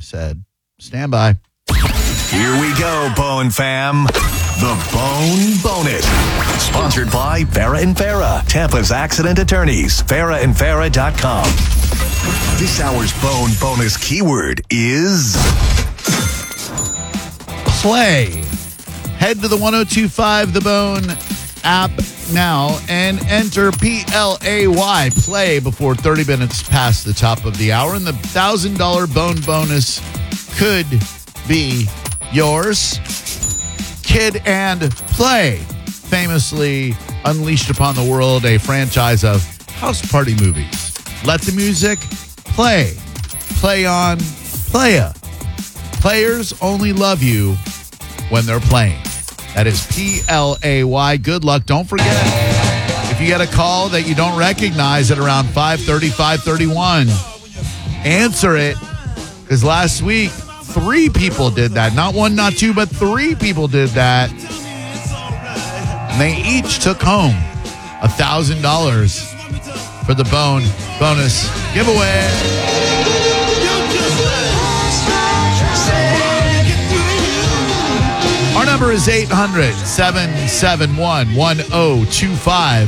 said, stand by. Here we go, Bone Fam. The Bone Bonus. Sponsored by Farah and Farah, Tampa's accident attorneys. FarahandFarah.com. This hour's Bone Bonus keyword is play. Head to the 1025 The Bone app now and enter PLAY, play, before 30 minutes past the top of the hour. And the $1,000 Bone Bonus could be yours. Kid and Play, famously unleashed upon the world a franchise of house party movies. Let the music play. Play on, playa. Players only love you when they're playing. That is PLAY. Good luck. Don't forget, if you get a call that you don't recognize at around 5:30, 5:31, answer it. Because last week, 3 people did that. Not 1, not 2, but 3 people did that. And they each took home $1,000 for the Bone Bonus giveaway. Our number is 800-771-1025.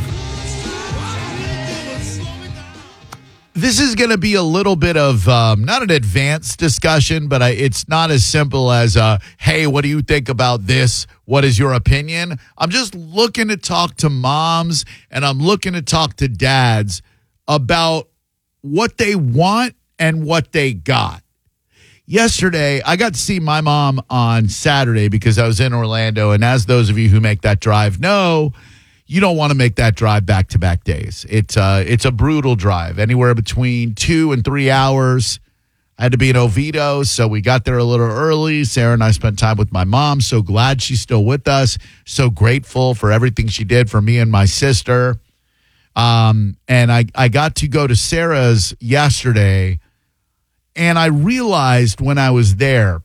This is going to be a little bit of not an advanced discussion, but it's not as simple as, hey, what do you think about this? What is your opinion? I'm just looking to talk to moms and I'm looking to talk to dads about what they want and what they got. Yesterday, I got to see my mom on Saturday because I was in Orlando. And as those of you who make that drive know, you don't want to make that drive back-to-back days. It's a brutal drive, anywhere between 2 and 3 hours. I had to be in Oviedo, so we got there a little early. Sarah and I spent time with my mom. So glad she's still with us. So grateful for everything she did for me and my sister. And I got to go to Sarah's yesterday. And I realized when I was there,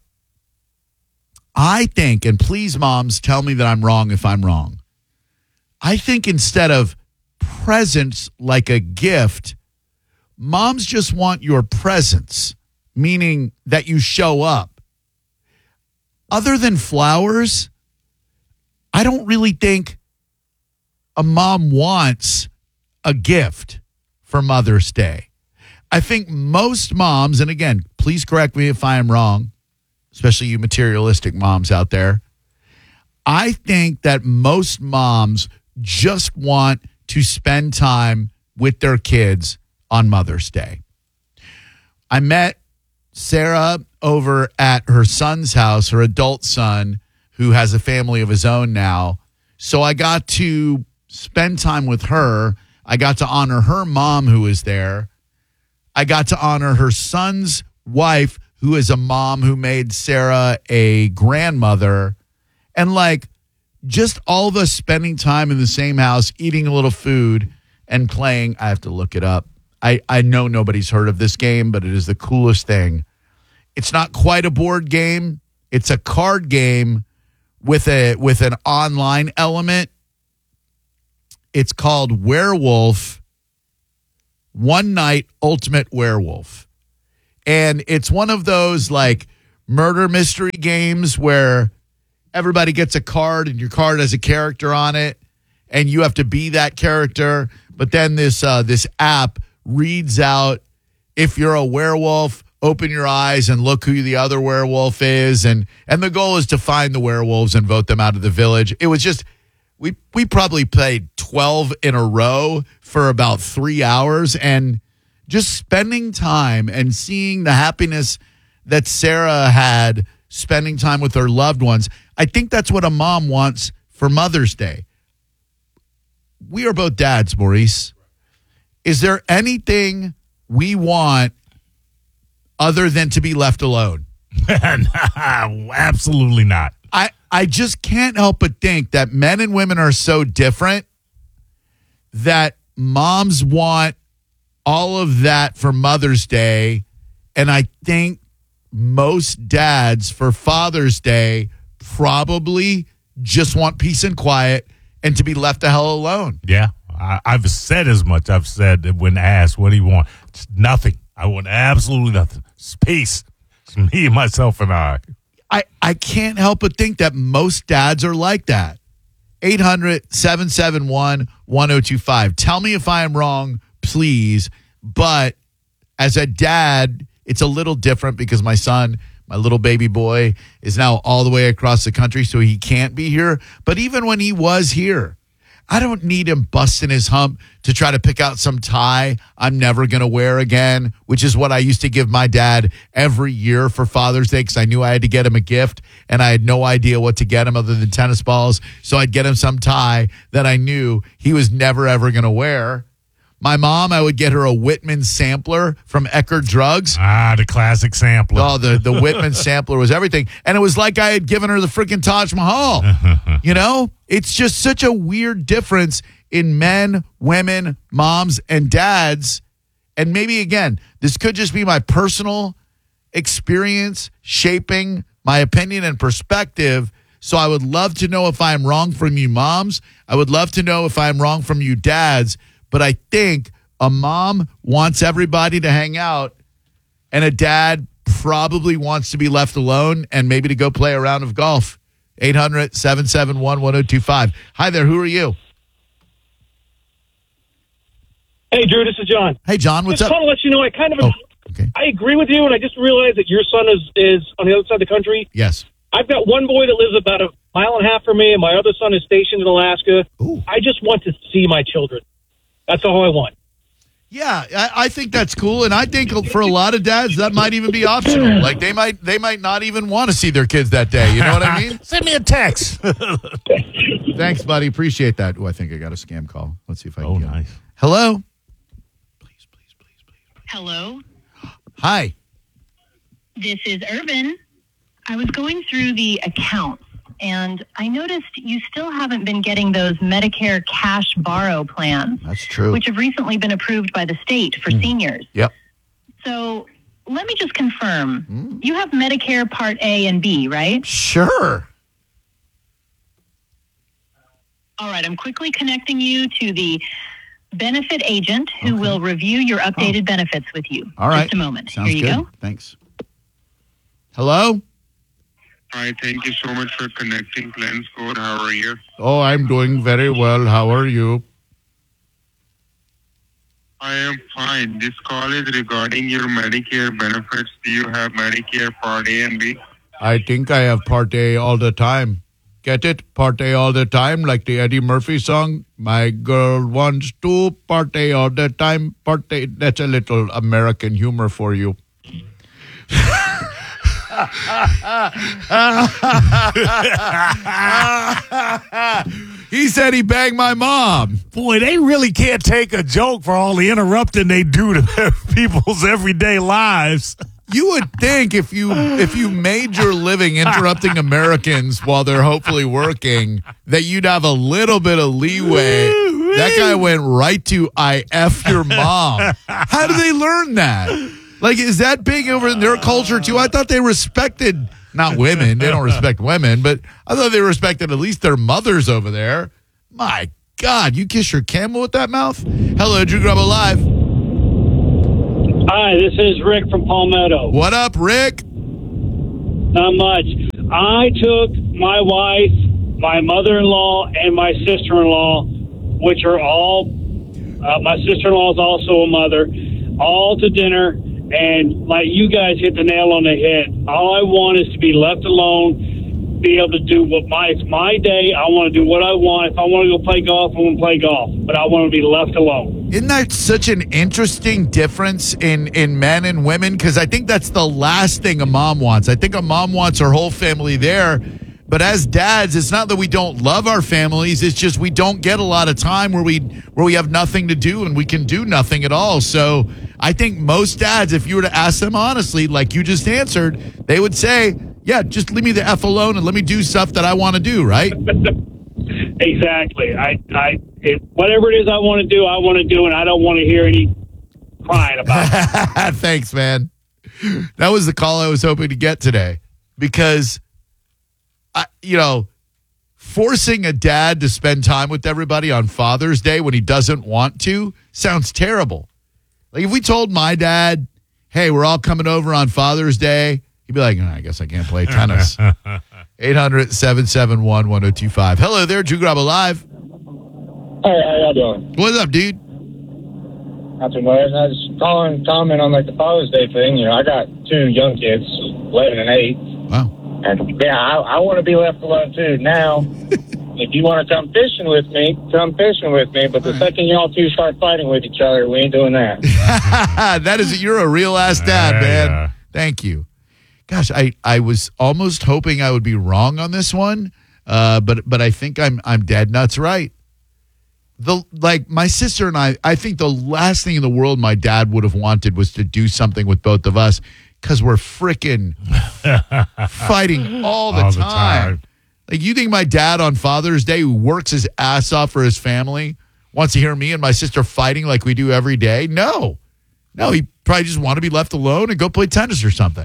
I think, and please, moms, tell me that I'm wrong if I'm wrong. I think instead of presents like a gift, moms just want your presence, meaning that you show up. Other than flowers, I don't really think a mom wants a gift for Mother's Day. I think most moms, and again, please correct me if I am wrong, especially you materialistic moms out there. I think that most moms just want to spend time with their kids on Mother's Day. I met Sarah over at her son's house, her adult son, who has a family of his own now. So I got to spend time with her. I got to honor her mom who was there. I got to honor her son's wife, who is a mom who made Sarah a grandmother. And just all of us spending time in the same house, eating a little food and playing. I have to look it up. I know nobody's heard of this game, but it is the coolest thing. It's not quite a board game. It's a card game with an online element. It's called Werewolf. One Night Ultimate Werewolf. And it's one of those murder mystery games where everybody gets a card and your card has a character on it and you have to be that character. But then this app reads out, if you're a werewolf, open your eyes and look who the other werewolf is. And the goal is to find the werewolves and vote them out of the village. It was just, we probably played 12 in a row for about 3 hours, and just spending time and seeing the happiness that Sarah had spending time with her loved ones. I think that's what a mom wants for Mother's Day. We are both dads, Maurice. Is there anything we want other than to be left alone? Absolutely not. I just can't help but think that men and women are so different that moms want all of that for Mother's Day. And I think most dads for Father's Day probably just want peace and quiet and to be left the hell alone. Yeah, I've said as much. I've said that when asked, what do you want? It's nothing. I want absolutely nothing. It's peace. It's me, myself, and I. I can't help but think that most dads are like that. 800-771-1025. Tell me if I am wrong, please. But as a dad, it's a little different because my son, my little baby boy, is now all the way across the country, so he can't be here. But even when he was here, I don't need him busting his hump to try to pick out some tie I'm never going to wear again, which is what I used to give my dad every year for Father's Day because I knew I had to get him a gift, and I had no idea what to get him other than tennis balls. So I'd get him some tie that I knew he was never, ever going to wear. My mom, I would get her a Whitman sampler from Eckerd Drugs. Ah, the classic sampler. Oh, the Whitman sampler was everything. And it was like I had given her the freaking Taj Mahal. You know? It's just such a weird difference in men, women, moms, and dads. And maybe, again, this could just be my personal experience shaping my opinion and perspective. So I would love to know if I'm wrong from you moms. I would love to know if I'm wrong from you dads. But I think a mom wants everybody to hang out, and a dad probably wants to be left alone and maybe to go play a round of golf. 800-771-1025. Hi there. Who are you? Hey, Drew, this is John. Hey, John. What's just up? want to let you know, Okay. I agree with you, and I just realized that your son is on the other side of the country. Yes. I've got one boy that lives about a mile and a half from me, and my other son is stationed in Alaska. Ooh. I just want to see my children. That's all I want. Yeah, I think that's cool, and I think for a lot of dads that might even be optional. Like they might not even want to see their kids that day. You know what I mean? Send me a text. Thanks, buddy. Appreciate that. Oh, I think I got a scam call. Let's see if I can get it. Nice. Hello? Please. Hello, Hi. this is Urban. I was going through the accounts, and I noticed you still haven't been getting those Medicare cash borrow plans, That's true. which have recently been approved by the state for seniors. Yep. So let me just confirm. You have Medicare Part A and B, right? Sure. All right, I'm quickly connecting you to the benefit agent who will review your updated benefits with you. All right. Just a moment. Sounds Here you good. go. Thanks. Hello? Hi, thank you so much for connecting Plan Score. How are you? Oh, I'm doing very well. How are you? I am fine. This call is regarding your Medicare benefits. Do you have Medicare Part A and B? I think I have Part A all the time. Get it? Part A all the time, like the Eddie Murphy song. My girl wants to Part A all the time. Part A. That's a little American humor for you. He said he banged my mom. Boy, they really can't take a joke for all the interrupting they do to people's everyday lives. You would think if you made your living interrupting Americans while they're hopefully working, that you'd have a little bit of leeway. That guy went right to I F your mom. How do they learn that? Like, is that big over in their culture too? I thought they respected, not women. They don't respect women, but I thought they respected at least their mothers over there. My God, you kiss your camel with that mouth? Hello, Drew Grubba Live. Hi, this is Rick from Palmetto. What up, Rick? Not much. I took my wife, my mother-in-law, and my sister-in-law, which are all, my sister-in-law is also a mother, all to dinner. And like you guys hit the nail on the head. All I want is to be left alone, be able to do it's my day. I want to do what I want. If I want to go play golf, I want to play golf. But I want to be left alone. Isn't that such an interesting difference in men and women? Because I think that's the last thing a mom wants. I think a mom wants her whole family there. But as dads, it's not that we don't love our families. It's just we don't get a lot of time where we have nothing to do and we can do nothing at all. So I think most dads, if you were to ask them honestly, like you just answered, they would say, yeah, just leave me the F alone and let me do stuff that I want to do, right? Exactly. Whatever it is I want to do, and I don't want to hear any crying about it. Thanks, man. That was the call I was hoping to get today because, forcing a dad to spend time with everybody on Father's Day when he doesn't want to sounds terrible. Like if we told my dad, hey, we're all coming over on Father's Day, He'd be like, I guess I can't play tennis. 800-771-1025. Hello there, Drew Grub Alive. Hey, how y'all doing? What's up, dude? Not too much. I was calling, comment on like the Father's Day thing. You know, I got 2 young kids, 11 and 8. Wow. And yeah, I want to be left alone too. Now, if you want to come fishing with me, come fishing with me. But the second y'all two start fighting with each other, we ain't doing that. You're a real ass dad, man. Yeah. Thank you. Gosh, I was almost hoping I would be wrong on this one, but I think I'm dead nuts right. My sister and I think the last thing in the world my dad would have wanted was to do something with both of us because we're freaking fighting all the time. Like, you think my dad on Father's Day, who works his ass off for his family, wants to hear me and my sister fighting like we do every day? No, he probably just want to be left alone and go play tennis or something.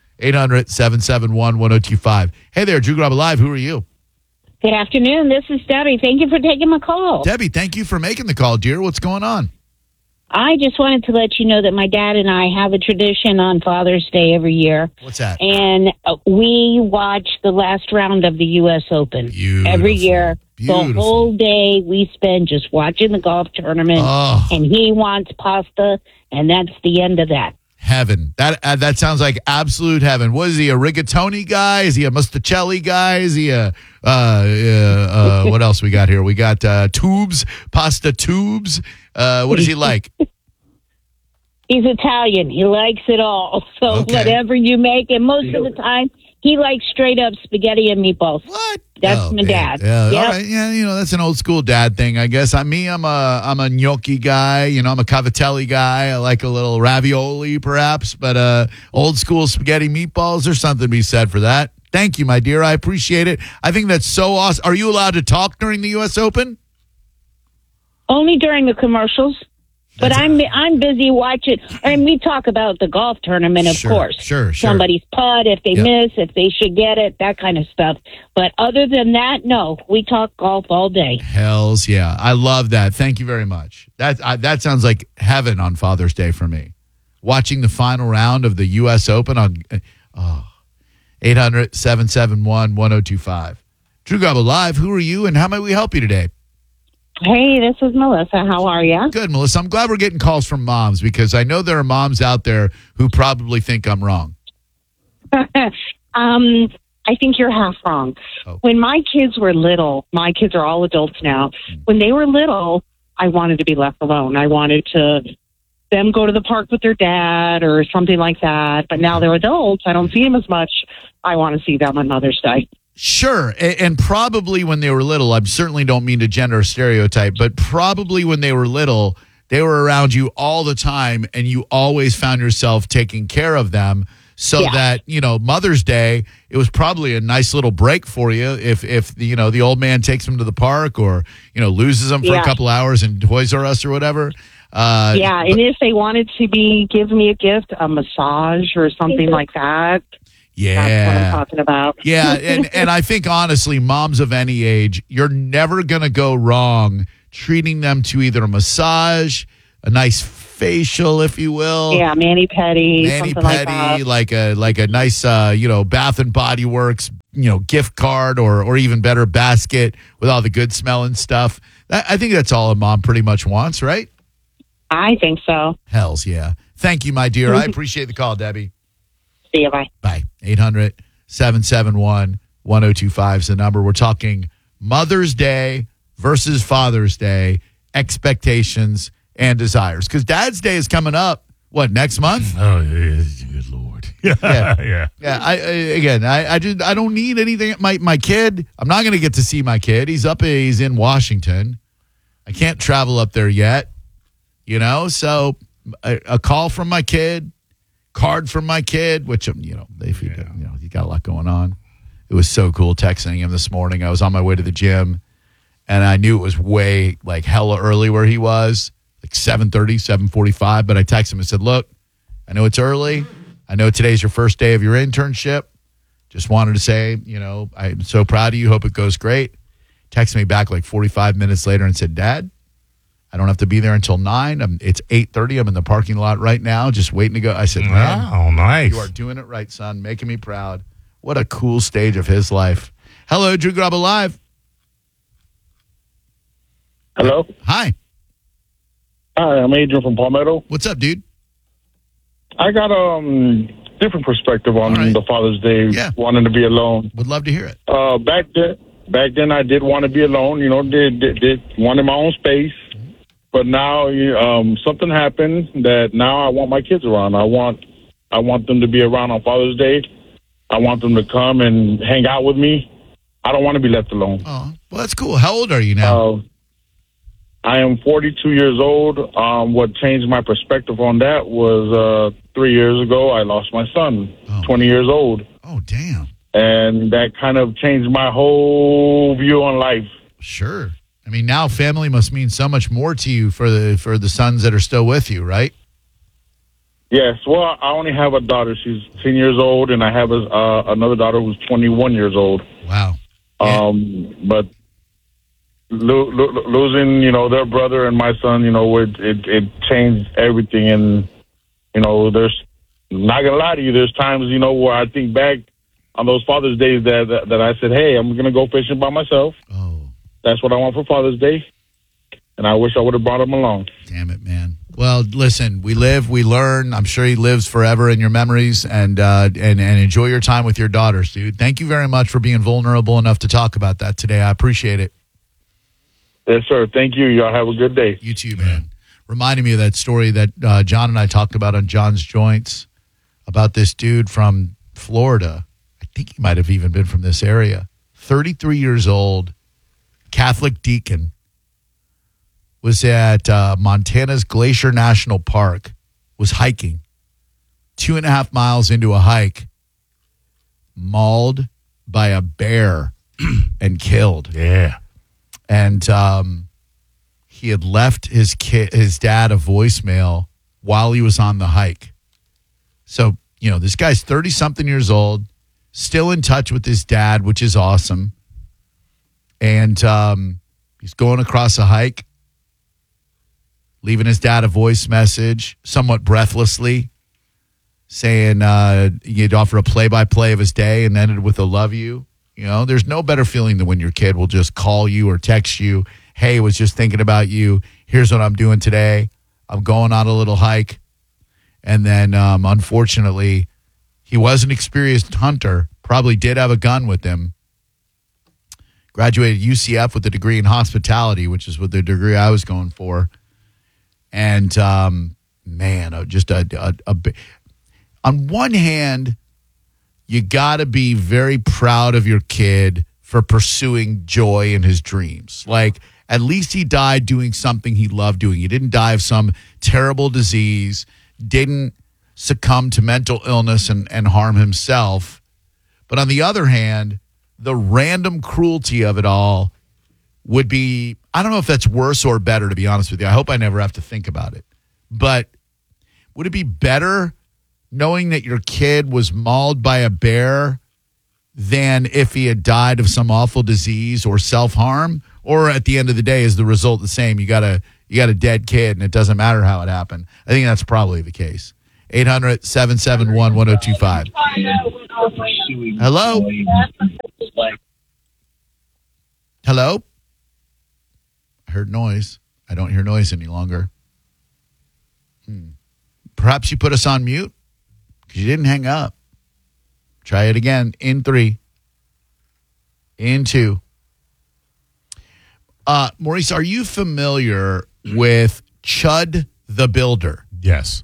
800-771-1025. Hey there, Drew Grub Alive. Who are you? Good afternoon. This is Debbie. Thank you for taking my call. Debbie, thank you for making the call, dear. What's going on? I just wanted to let you know that my dad and I have a tradition on Father's Day every year. What's that? And we watch the last round of the U.S. Open every year. Beautiful. The whole day we spend just watching the golf tournament. Oh. And he wants pasta, and that's the end of that. Heaven. That sounds like absolute heaven. What is he, a rigatoni guy? Is he a Mustacelli guy? Is he a what else we got here? We got tubes, pasta tubes. What does he like? He's Italian. He likes it all. So Okay. whatever you make, and most of the time he likes straight up spaghetti and meatballs. What? That's my dad. Yeah, Yep. all right. Yeah, that's an old school dad thing, I guess. I'm a gnocchi guy. I'm a cavatelli guy. I like a little ravioli, perhaps, but old school spaghetti meatballs. There's something to be said for that. Thank you, my dear. I appreciate it. I think that's so awesome. Are you allowed to talk during the U.S. Open? Only during the commercials. But I'm busy watching, and we talk about the golf tournament, of course. Sure. Somebody's putt, if they miss, if they should get it, that kind of stuff. But other than that, no, we talk golf all day. Hells yeah. I love that. Thank you very much. That sounds like heaven on Father's Day for me. Watching the final round of the U.S. Open on 800-771-1025. Drew Grub Alive, who are you and how may we help you today? Hey, this is Melissa. How are you? Good, Melissa. I'm glad we're getting calls from moms because I know there are moms out there who probably think I'm wrong. I think you're half wrong. Oh. When my kids were little, my kids are all adults now. When they were little, I wanted to be left alone. I wanted them go to the park with their dad or something like that. But now they're adults. I don't see them as much. I want to see them on Mother's Day. Sure. And probably when they were little, I certainly don't mean to gender stereotype, but probably when they were little, they were around you all the time and you always found yourself taking care of them so that, Mother's Day, it was probably a nice little break for you if the old man takes them to the park or, loses them for a couple hours in Toys R Us or whatever. And if they wanted to give me a gift, a massage or something like that. Yeah. That's what I'm talking about. Yeah, and I think, honestly, moms of any age, you're never going to go wrong treating them to either a massage, a nice facial, if you will. Yeah, mani-pedi, something like that. like a nice, Bath and Body Works, gift card or even better, basket with all the good smelling stuff. I think that's all a mom pretty much wants, right? I think so. Hells yeah. Thank you, my dear. I appreciate the call, Debbie. See you. Bye. Bye. 800-771-1025 is the number. We're talking Mother's Day versus Father's Day, expectations and desires. Because Dad's Day is coming up, next month? Oh, yeah, good Lord. Yeah. I don't need anything. My kid, I'm not going to get to see my kid. He's in Washington. I can't travel up there yet, so a call from my kid. Card from my kid, which he's got a lot going on. It was so cool texting him this morning. I was on my way to the gym, and I knew it was way hella early where he was, 7:30, 7:45. But I texted him and said, "Look, I know it's early. I know today's your first day of your internship. Just wanted to say, I'm so proud of you. Hope it goes great." Texted me back 45 minutes later and said, "Dad, I don't have to be there until 9. It's 8:30. I'm in the parking lot right now, just waiting to go. I said, man, oh, nice. You are doing it right, son. Making me proud. What a cool stage of his life. Hello, Drew Garabo Live. Hello. Hi. Hi, I'm Adrian from Palmetto. What's up, dude? I got different perspective on the Father's Day, wanting to be alone. Would love to hear it. Back then, I did want to be alone. Did wanted my own space. But now, something happened that now I want my kids around. I want them to be around on Father's Day. I want them to come and hang out with me. I don't want to be left alone. Oh, well, that's cool. How old are you now? I am 42 years old. What changed my perspective on that was 3 years ago, I lost my son, 20 years old. Oh, damn. And that kind of changed my whole view on life. Sure. I mean, now family must mean so much more to you for the sons that are still with you, right? Yes. Well, I only have a daughter. She's 10 years old, and I have another daughter who's 21 years old. Wow. But losing, their brother and my son, it changed everything. And, there's, not going to lie to you, there's times, where I think back on those Father's Days that I said, hey, I'm going to go fishing by myself. Oh. That's what I want for Father's Day. And I wish I would have brought him along. Damn it, man. Well, listen, we live, we learn. I'm sure he lives forever in your memories, and enjoy your time with your daughters, dude. Thank you very much for being vulnerable enough to talk about that today. I appreciate it. Yes, sir. Thank you. Y'all have a good day. You too, man. Reminding me of that story that John and I talked about on John's Joints about this dude from Florida. I think he might have even been from this area. 33 years old, Catholic deacon, was at Montana's Glacier National Park, was hiking. 2.5 miles into a hike, mauled by a bear and killed. Yeah. And he had left his dad a voicemail while he was on the hike. So, this guy's 30-something years old, still in touch with his dad, which is awesome. And he's going across a hike, leaving his dad a voice message, somewhat breathlessly, saying he'd offer a play-by-play of his day and ended with a love you. There's no better feeling than when your kid will just call you or text you, hey, was just thinking about you. Here's what I'm doing today. I'm going on a little hike. And then, unfortunately, he was an experienced hunter, probably did have a gun with him. Graduated UCF with a degree in hospitality, which is what the degree I was going for. And, just on one hand, you got to be very proud of your kid for pursuing joy in his dreams. Like, at least he died doing something he loved doing. He didn't die of some terrible disease, didn't succumb to mental illness and harm himself. But on the other hand, the random cruelty of it all would be, I don't know if that's worse or better, to be honest with you. I hope I never have to think about it. But would it be better knowing that your kid was mauled by a bear than if he had died of some awful disease or self-harm? Or at the end of the day, is the result the same? You got a dead kid, and it doesn't matter how it happened. I think that's probably the case. 800-771-1025. Hello? Hello? I heard noise. I don't hear noise any longer. Perhaps you put us on mute because you didn't hang up. Try it again. In 3. In 2. Maurice, are you familiar with Chud the Builder? Yes.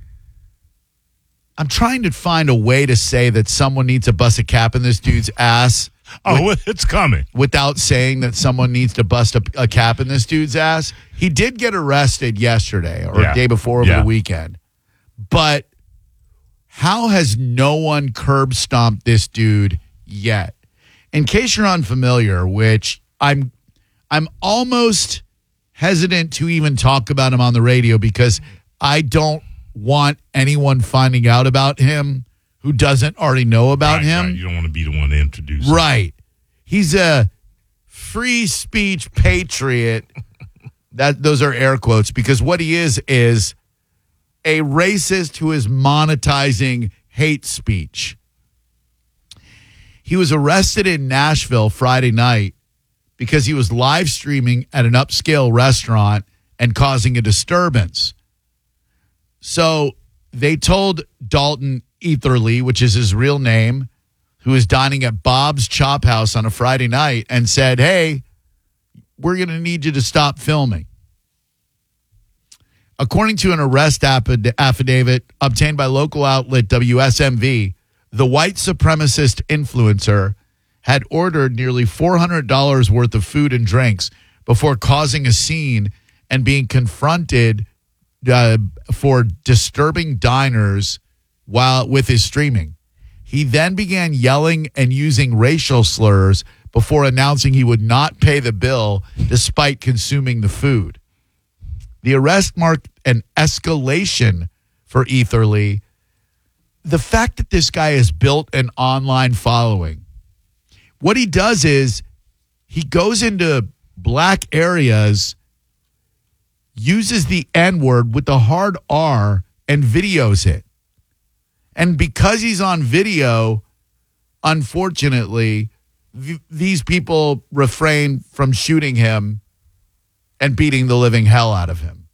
I'm trying to find a way to say that someone needs to bust a cap in this dude's ass. It's coming. Without saying that someone needs to bust a cap in this dude's ass. He did get arrested yesterday or the day before over the weekend. But how has no one curb stomped this dude yet? In case you're unfamiliar, which I'm almost hesitant to even talk about him on the radio because I don't want anyone finding out about him who doesn't already know about him. Right. You don't want to be the one to introduce him. Right. He's a free speech patriot Those are air quotes, because what he is a racist who is monetizing hate speech. He was arrested in Nashville Friday night because he was live streaming at an upscale restaurant and causing a disturbance. So they told Dalton Etherly, which is his real name, who was dining at Bob's Chop House on a Friday night, and said, hey, we're going to need you to stop filming. According to an arrest affidavit obtained by local outlet WSMV, the white supremacist influencer had ordered nearly $400 worth of food and drinks before causing a scene and being confronted for disturbing diners with his streaming. He then began yelling and using racial slurs before announcing he would not pay the bill despite consuming the food. The arrest marked an escalation for Etherly. The fact that this guy has built an online following, what he does is he goes into black areas, uses the N-word with the hard R, and videos it. And because he's on video, unfortunately, these people refrain from shooting him and beating the living hell out of him.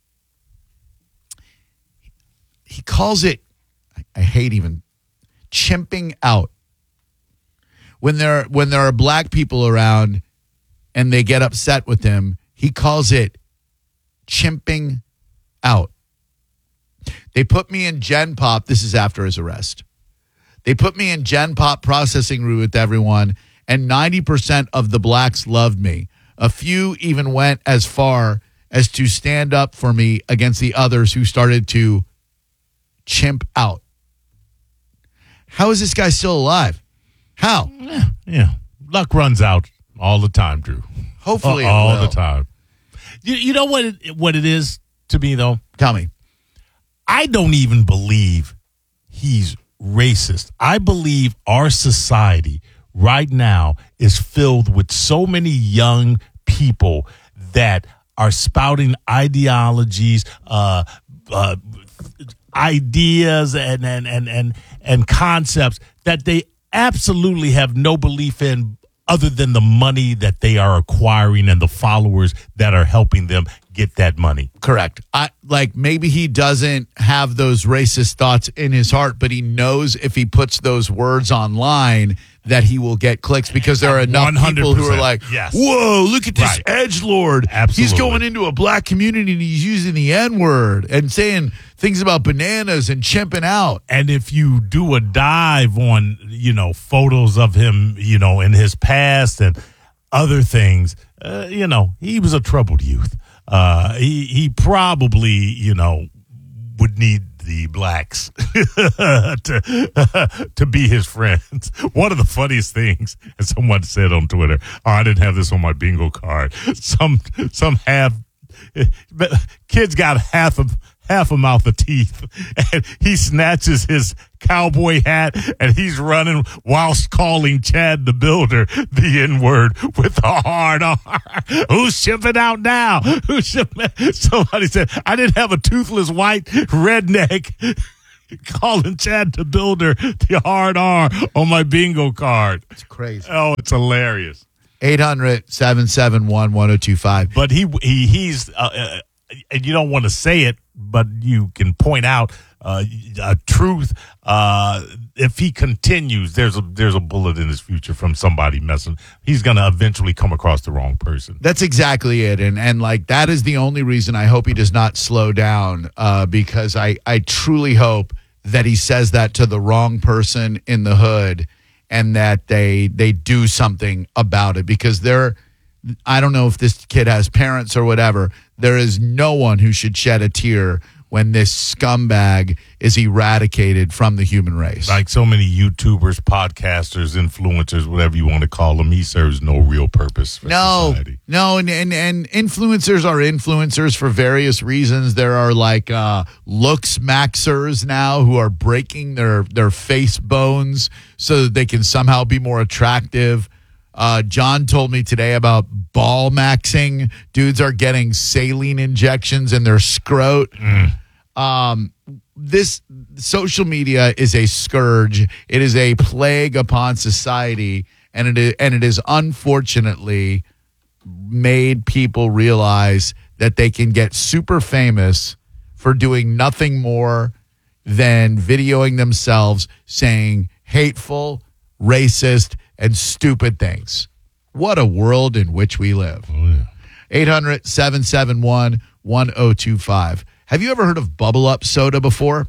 He calls it, I hate even, chimping out. When there are black people around and they get upset with him, he calls it chimping out. They put me in Gen Pop. This is after his arrest. They put me in Gen Pop processing room with everyone, and 90% of the blacks loved me. A few even went as far as to stand up for me against the others who started to chimp out. How is this guy still alive? How? Yeah. Luck runs out all the time, Drew. Hopefully all the time. You know what it is to me, though? Tell me. I don't even believe he's racist. I believe our society right now is filled with so many young people that are spouting ideologies, ideas and concepts that they absolutely have no belief in, other than the money that they are acquiring and the followers that are helping them get that money. Correct. Maybe he doesn't have those racist thoughts in his heart, but he knows if he puts those words online that he will get clicks, because there are enough 100%. people who are like, yes. whoa, look at this edgelord. Absolutely. He's going into a black community and he's using the N-word and saying things about bananas and chimping out. And if you do a dive on, photos of him, in his past and other things, he was a troubled youth. He probably, would need the blacks to be his friends. One of the funniest things, as someone said on Twitter, I didn't have this on my bingo card. Some kids got half a mouth of teeth, and he snatches his cowboy hat and he's running whilst calling Chad the Builder the N-word with a hard R. Who's shipping out now? Somebody said, I didn't have a toothless white redneck calling Chad the Builder the hard R on my bingo card. It's crazy. Oh, it's hilarious. 800-771-1025. But he's and you don't want to say it, but you can point out a truth. If he continues, there's a bullet in his future from somebody messing. He's going to eventually come across the wrong person. That's exactly it. And that is the only reason I hope he does not slow down, because I truly hope that he says that to the wrong person in the hood and that they do something about it, because I don't know if this kid has parents or whatever. There is no one who should shed a tear when this scumbag is eradicated from the human race. Like so many YouTubers, podcasters, influencers, whatever you want to call them, he serves no real purpose for society. No, and influencers are influencers for various reasons. There are looks maxers now who are breaking their face bones so that they can somehow be more attractive. John told me today about ball maxing. Dudes are getting saline injections in their scrot. This social media is a scourge. It is a plague upon society, and it is unfortunately made people realize that they can get super famous for doing nothing more than videoing themselves saying hateful, racist, and stupid things. What a world in which we live. 800-771-1025. Have you ever heard of Bubble Up soda before?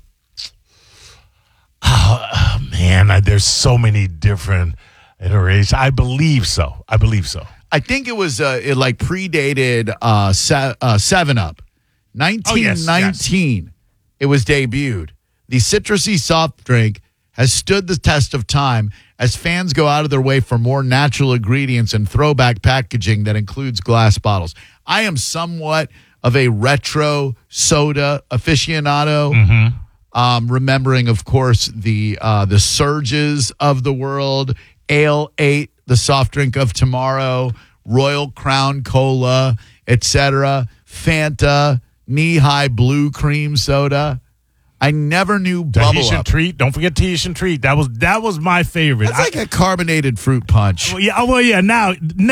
Oh, man, there's so many different iterations. I believe so. I think it was it like predated 7-Up. 1919, yes. It was debuted. The citrusy soft drink has stood the test of time as fans go out of their way for more natural ingredients and throwback packaging that includes glass bottles. I am somewhat of a retro soda aficionado. Remembering, of course, the Surges of the world, Ale 8, the soft drink of tomorrow, Royal Crown Cola, etc., Fanta, knee-high blue cream soda. I never knew Bubble Tahitian Up. Treat. Don't forget Tahitian Treat. That was my favorite. That's like a carbonated fruit punch. Well, yeah. Now,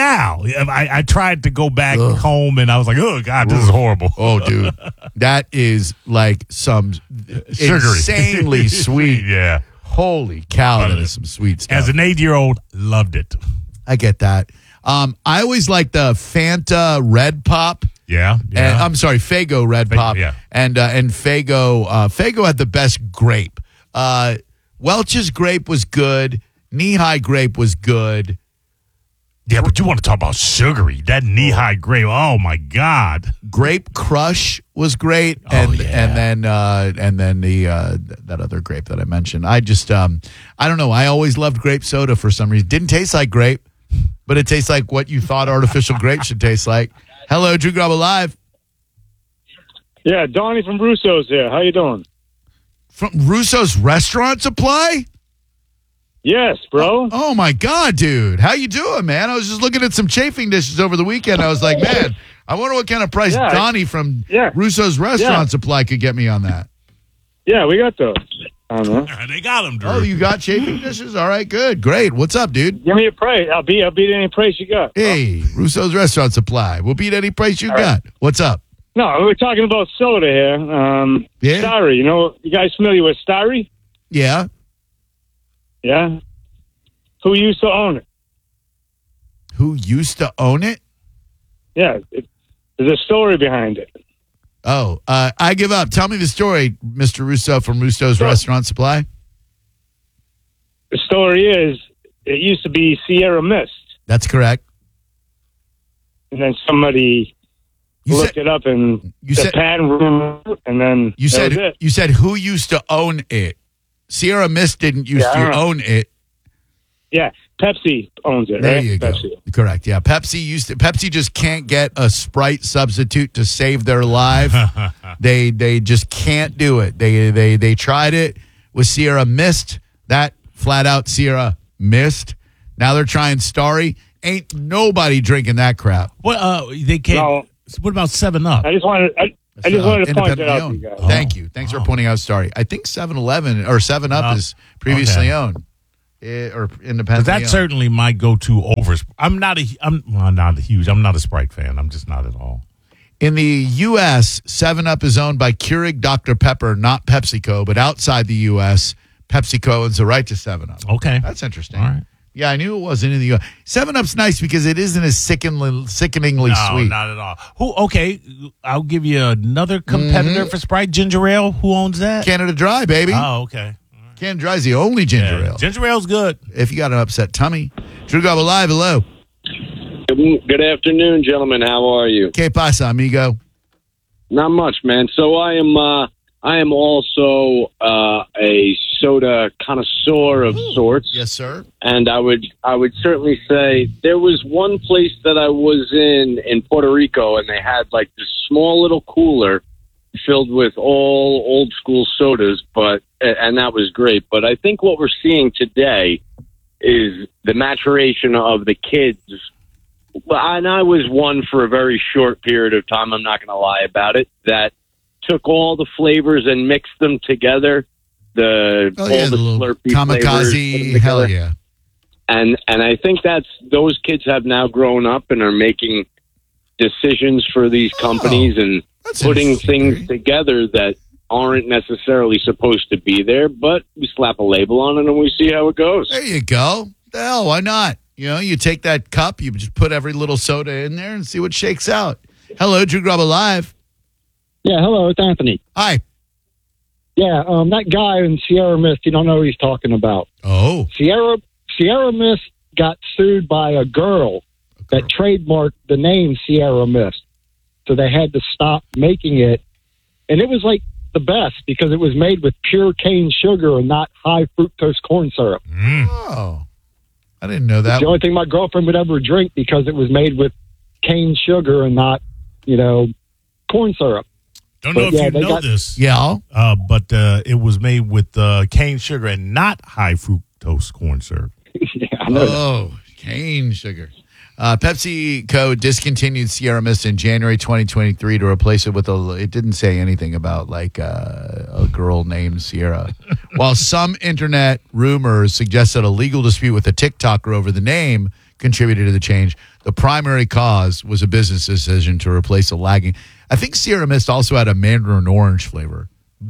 I tried to go back home, and I was like, "Oh God, this is horrible." Oh, dude, that is like some Sugary. insanely sweet. Yeah. Holy cow, that is some sweet stuff. As an 8-year-old, loved it. I get that. I always like the Fanta Red Pop. Yeah. And, I'm sorry, Faygo Red Pop. Yeah. And Faygo had the best grape. Welch's grape was good. Knee-high grape was good. Yeah, but you want to talk about sugary. That knee-high grape. Oh, my God. Grape Crush was great. And then that other grape that I mentioned. I just, I don't know. I always loved grape soda for some reason. Didn't taste like grape, but it tastes like what you thought artificial grape should taste like. Hello, Drew Garabo Live. Yeah, Donnie from Russo's here. How you doing? From Russo's Restaurant Supply? Yes, bro. Oh my God, dude. How you doing, man? I was just looking at some chafing dishes over the weekend. I was like, man, I wonder what kind of price Donnie from Russo's Restaurant Supply could get me on that. Yeah, we got those. I don't know. They got them, Drew. Oh, you got chafing dishes? All right, good. Great. What's up, dude? Give me a price. I'll beat any price you got. Hey, Russo's Restaurant Supply. We'll beat any price you got. What's up? No, we're talking about soda here. Starry. You guys familiar with Starry? Yeah. Yeah. Who used to own it? Who used to own it? Yeah. There's a story behind it. Oh, I give up. Tell me the story, Mr. Russo from Russo's Restaurant Supply. The story is, it used to be Sierra Mist. That's correct. And then somebody looked it up in the patent room, and then you said who used to own it? Sierra Mist didn't used to own it. Yeah, Pepsi owns it. There right? you go. Pepsi. Correct. Yeah, Pepsi just can't get a Sprite substitute to save their life. They just can't do it. They tried it with Sierra Mist. That flat out Sierra Mist. Now they're trying Starry. Ain't nobody drinking that crap. Well, they can't. No. What about 7-Up? I just wanted to point that out to you guys. Thank you. Thanks for pointing out Starry. I think 7-Eleven or 7-Up is previously owned. Or independent. That certainly my go-to over. I'm not a Sprite fan. I'm just not at all. In the U.S., 7-Up is owned by Keurig Dr. Pepper, not PepsiCo, but outside the U.S., PepsiCo owns the right to 7-Up. Okay. That's interesting. All right. Yeah, I knew it wasn't in the U.S. 7-Up's nice because it isn't as sickeningly sweet. No, not at all. Okay, I'll give you another competitor for Sprite, Ginger Ale. Who owns that? Canada Dry, baby. Oh, okay. Canada Dry is the only ginger ale. Ginger Ale's good. If you got an upset tummy. Drew Garabo Live, hello. Good afternoon, gentlemen. How are you? Que pasa, amigo? Not much, man. So I am also a soda connoisseur of sorts. Yes, sir. And I would certainly say there was one place that I was in Puerto Rico, and they had like this small little cooler filled with all old school sodas, and that was great. But I think what we're seeing today is the maturation of the kids. And I was one for a very short period of time, I'm not going to lie about it, that took all the flavors and mixed them together. All the Slurpee kamikaze, flavors, hell yeah. And I think those kids have now grown up and are making decisions for these companies and putting things together that aren't necessarily supposed to be there, but we slap a label on it and we see how it goes. There you go. The hell, why not? You take that cup, you just put every little soda in there and see what shakes out. Hello, Drew Grub Alive. Yeah, hello, it's Anthony. Hi. Yeah, that guy in Sierra Mist, you don't know who he's talking about. Oh. Sierra Mist got sued by a girl that trademarked the name Sierra Mist. So they had to stop making it. And it was like the best because it was made with pure cane sugar and not high fructose corn syrup. Oh. I didn't know that. It's the only thing my girlfriend would ever drink because it was made with cane sugar and not, corn syrup. Don't know if you know this. Yeah. But it was made with cane sugar and not high fructose corn syrup. Yeah, I know that. Cane sugar. PepsiCo discontinued Sierra Mist in January 2023 to replace it with it didn't say anything about like a girl named Sierra. While some internet rumors suggested a legal dispute with a TikToker over the name contributed to the change, the primary cause was a business decision to replace a lagging. I think Sierra Mist also had a mandarin orange flavor.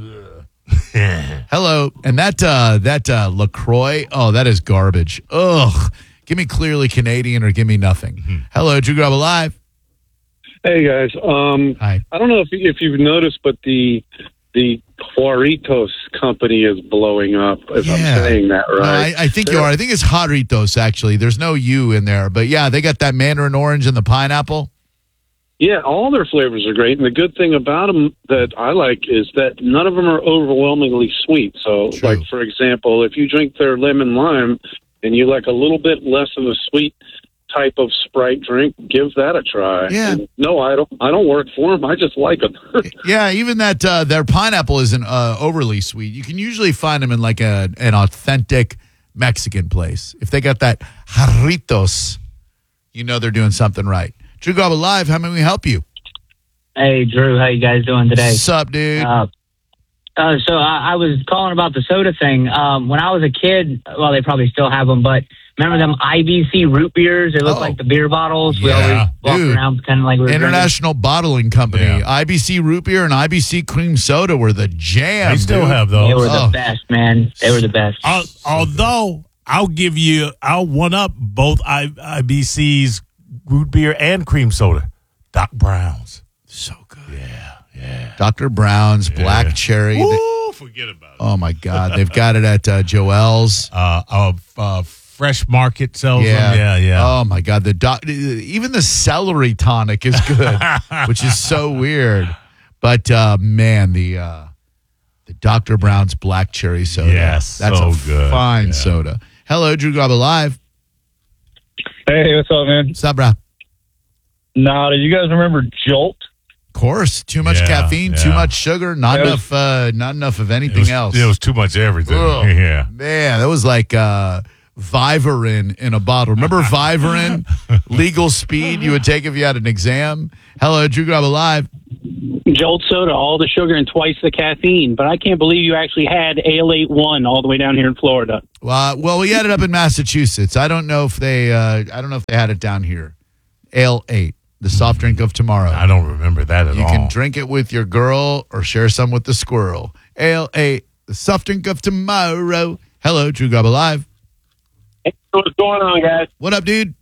Hello. And that LaCroix, that is garbage. Ugh. Give me Clearly Canadian or give me nothing. Hello, Drew Grub Alive. Hey, guys. Hi. I don't know if you've noticed, but the Juaritos company is blowing up, if I'm saying that right. No, I think you are. I think it's Jarritos, actually. There's no U in there. But, yeah, they got that mandarin orange and the pineapple. Yeah, all their flavors are great. And the good thing about them that I like is that none of them are overwhelmingly sweet. So, like, for example, if you drink their lemon lime and you like a little bit less of a sweet type of Sprite drink, give that a try. Yeah. And no, I don't work for them. I just like them. Yeah, even that their pineapple isn't overly sweet. You can usually find them in like an authentic Mexican place. If they got that Jarritos, they're doing something right. Drew Grub Alive, how may we help you? Hey, Drew, how you guys doing today? What's up, dude? So I was calling about the soda thing. When I was a kid, well, they probably still have them, but remember them IBC root beers? They look like the beer bottles. We always walk around pretending like we were International Bottling Company. IBC root beer and IBC cream soda were the jam. They still have those. They were the best, man. They were the best. Although, I'll one up both IBC's root beer and cream soda. Doc Brown's. So good. Yeah. Dr. Brown's, Black Cherry. Woo, forget about it. Oh, my God. They've got it at Joel's. Fresh Market sells them. Yeah. Oh, my God. Even the celery tonic is good, which is so weird. But, man, the Dr. Brown's Black Cherry soda. Yes, that's so a good. fine soda. Hello, Drew Grub Alive. Hey, what's up, man? What's up, bro? Nah, do you guys remember Jolt? Of course. Too much caffeine, too much sugar, not enough of anything else. It was too much everything. Ugh, yeah. Man, that was like Vivarin in a bottle. Remember Vivarin? Legal speed you would take if you had an exam. Hello, Drew Grub Alive. Jolt soda, all the sugar and twice the caffeine. But I can't believe you actually had Ale 8-1 all the way down here in Florida. Well, we had it up in Massachusetts. I don't know if they had it down here. Ale 8. The soft drink of tomorrow. I don't remember that at all. You can drink it with your girl or share some with the squirrel. Ale 8, the soft drink of tomorrow. Hello, Drew Grub Alive. Hey, what's going on, guys? What up, dude?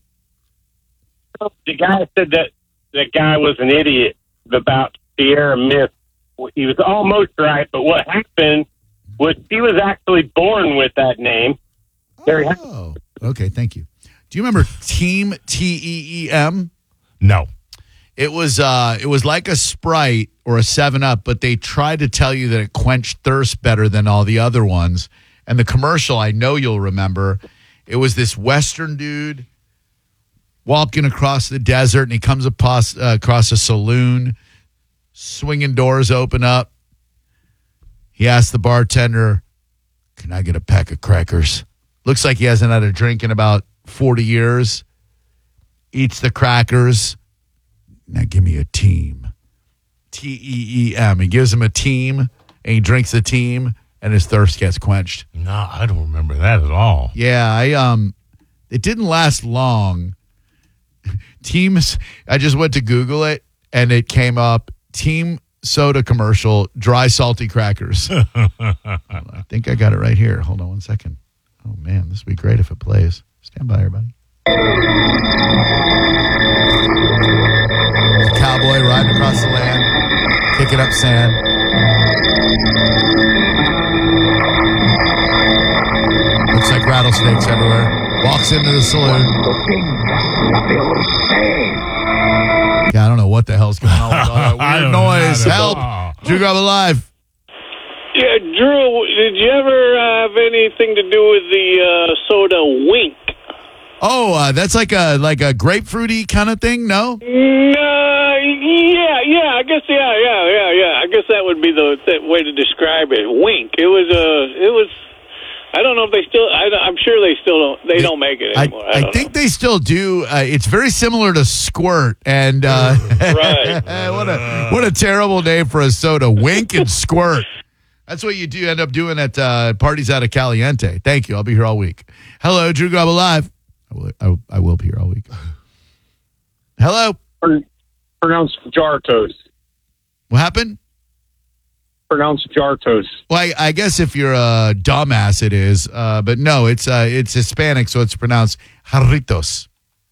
The guy said that the guy was an idiot about Sierra Mist. He was almost right, but what happened was he was actually born with that name. Oh, okay, thank you. Do you remember Team TEEM? No. It was like a Sprite or a 7-Up, but they tried to tell you that it quenched thirst better than all the other ones. And the commercial, I know you'll remember, it was this Western dude walking across the desert, and he comes across a saloon, swinging doors open up. He asks the bartender, "Can I get a pack of crackers?" Looks like he hasn't had a drink in about 40 years. Eats the crackers. Now give me a team. Teem. He gives him a team, and he drinks the team, and his thirst gets quenched. No, I don't remember that at all. Yeah, it didn't last long. Teams, I just went to Google it, and it came up, Team soda commercial, dry salty crackers. I think I got it right here. Hold on 1 second. Oh, man, this would be great if it plays. Stand by, everybody. Cowboy riding across the land, kicking up sand. Looks like rattlesnakes everywhere. Walks into the saloon. Yeah, I don't know what the hell's going on with all that weird noise. Help! Drew Garabo Live. Yeah, Drew, did you ever have anything to do with the soda Wink? Oh, that's like a grapefruity kind of thing, no? Yeah, I guess, yeah. I guess that would be the way to describe it. Wink. It was. I don't know if they still. I'm sure they still don't. They don't make it anymore. I think they still do. It's very similar to Squirt, and right. what a terrible name for a soda. Wink and Squirt. That's what you do end up doing at parties out of Caliente. Thank you. I'll be here all week. Hello, Drew Garabo Live. I will be here all week. Hello. Pronounced Jartos. What happened? Pronounced Jartos. Well, I guess if you're a dumbass, it is. But no, it's Hispanic, so it's pronounced Jarritos.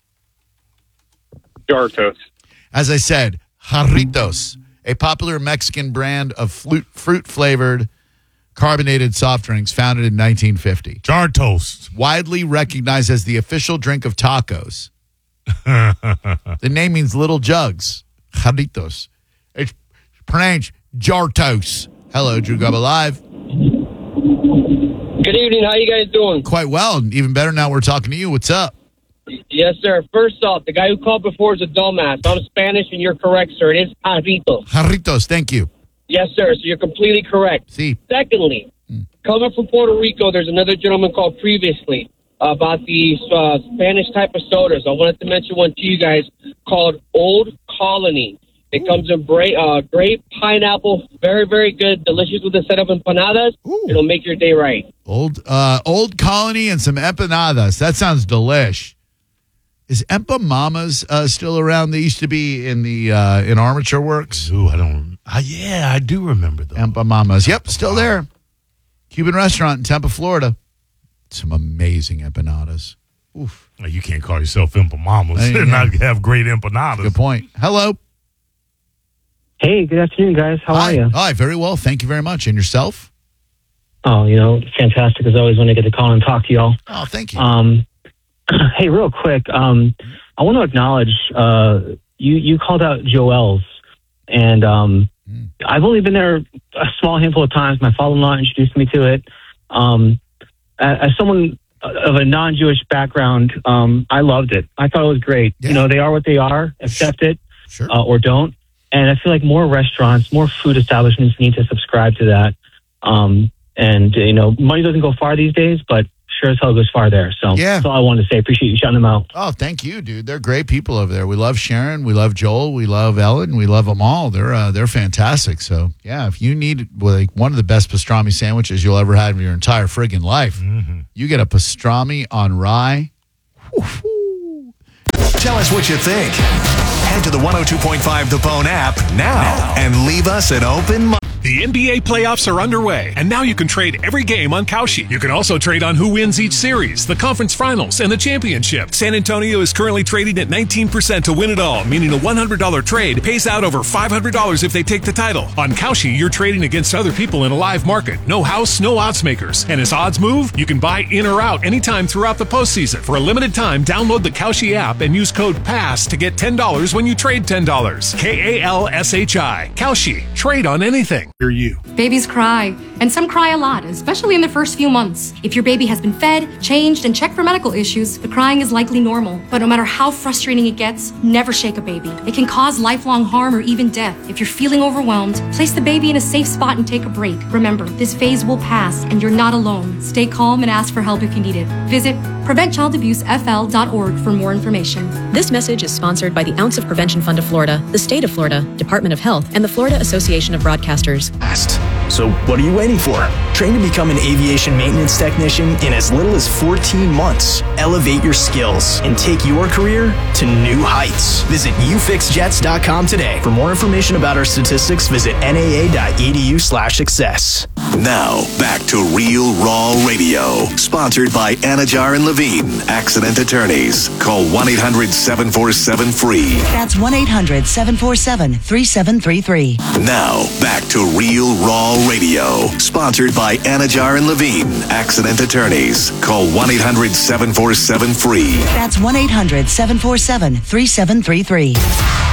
Jartos. As I said, Jarritos, a popular Mexican brand of fruit-flavored carbonated soft drinks founded in 1950. Jartos. Widely recognized as the official drink of tacos. The name means little jugs. Jarritos. It's pronounced Jartos. Hello, Drew Garabo Live. Good evening. How you guys doing? Quite well. Even better now we're talking to you. What's up? Yes, sir. First off, the guy who called before is a dumbass. I'm Spanish, and you're correct, sir. It is Jarritos. Jarritos, thank you. Yes, sir. So you're completely correct. See. Secondly, coming from Puerto Rico, there's another gentleman called previously about the Spanish type of sodas. I wanted to mention one to you guys called Old Colony. It comes in grape, pineapple, very, very good, delicious with a set of empanadas. It'll make your day right. Old Colony and some empanadas. That sounds delish. Is Empa Mamas still around? They used to be in the in Armature Works. Ooh, I don't. Yeah, I do remember those. Empa Mamas. Yep, still there. Cuban restaurant in Tampa, Florida. Some amazing empanadas. Oof. You can't call yourself Empa Mamas and not have great empanadas. Good point. Hello. Hey, good afternoon, guys. How are you? Hi, very well. Thank you very much. And yourself? Oh, fantastic as always when I get to call and talk to y'all. Oh, thank you. Hey, real quick, I want to acknowledge you called out Joel's, and I've only been there a small handful of times. My father-in-law introduced me to it. As someone of a non-Jewish background, I loved it. I thought it was great. Yeah. They are what they are. Accept it sure. Or don't. And I feel like more restaurants, more food establishments need to subscribe to that. Money doesn't go far these days, but sure as hell goes far there. So that's all I wanted to say. Appreciate you shouting them out. Oh, thank you, dude. They're great people over there. We love Sharon. We love Joel. We love Ellen. We love them all. They're fantastic. So, yeah, if you need one of the best pastrami sandwiches you'll ever have in your entire friggin' life, you get a pastrami on rye. Woo-hoo. Tell us what you think. Head to the 102.5 The Bone app now and leave us an open mind. The NBA playoffs are underway, and now you can trade every game on Kalshi. You can also trade on who wins each series, the conference finals, and the championship. San Antonio is currently trading at 19% to win it all, meaning a $100 trade pays out over $500 if they take the title. On Kalshi, you're trading against other people in a live market. No house, no odds makers. And as odds move, you can buy in or out anytime throughout the postseason. For a limited time, download the Kalshi app and use code PASS to get $10 when you trade $10. KALSHI. Kalshi. Trade on anything. you. Babies cry, and some cry a lot, especially in the first few months. If your baby has been fed, changed, and checked for medical issues, the crying is likely normal. But no matter how frustrating it gets, never shake a baby. It can cause lifelong harm or even death. If you're feeling overwhelmed, place the baby in a safe spot and take a break. Remember, this phase will pass, and you're not alone. Stay calm and ask for help if you need it. Visit PreventChildAbuseFL.org for more information. This message is sponsored by the Ounce of Prevention Fund of Florida, the State of Florida, Department of Health, and the Florida Association of Broadcasters. So what are you waiting for? Train to become an aviation maintenance technician in as little as 14 months. Elevate your skills and take your career to new heights. Visit ufixjets.com today. For more information about our statistics, visit naa.edu/success. Now, back to Real Raw Radio. Sponsored by Anajar and Levine, accident attorneys. Call 1-800-747-FREE. That's 1-800-747-3733. Now, back to Real Raw Radio. Sponsored by Anajar and Levine, accident attorneys. Call 1-800-747-FREE. That's 1-800-747-3733.